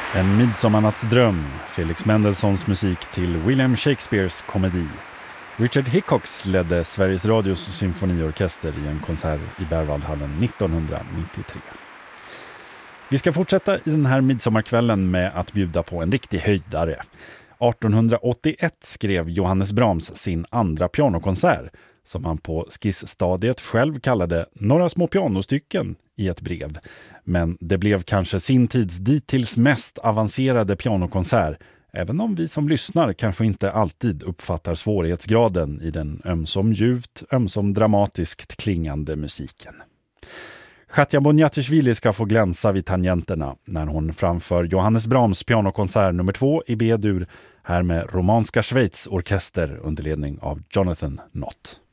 En midsommarnattsdröm, Felix Mendelssohns musik till William Shakespeares komedi. Richard Hickox ledde Sveriges Radios symfoniorkester i en konsert i Berwaldhallen 1993. Vi ska fortsätta i den här midsommarkvällen med att bjuda på en riktig höjdare. 1881 skrev Johannes Brahms sin andra pianokonsert, som han på skissstadiet själv kallade några små pianostycken i ett brev. Men det blev kanske sin tids dittills mest avancerade pianokonsert, även om vi som lyssnar kanske inte alltid uppfattar svårighetsgraden i den ömsom ljuvt, ömsom dramatiskt klingande musiken. Katja Boniatishvili ska få glänsa vid tangenterna när hon framför Johannes Brahms pianokonsert nummer 2 i B-dur, här med Romanska Schweiz orkester under ledning av Jonathan Nott.